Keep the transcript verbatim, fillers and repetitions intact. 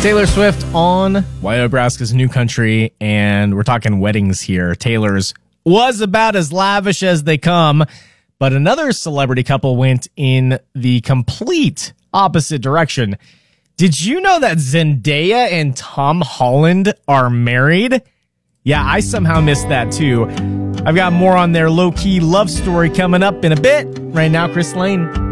Taylor Swift on Wyatt Nebraska's New Country, and we're talking weddings here. Taylor's was about as lavish as they come, but another celebrity couple went in the complete opposite direction. Did you know that Zendaya and Tom Holland are married? Yeah, I somehow missed that too. I've got more on their low-key love story coming up in a bit. Right now, Chris Lane.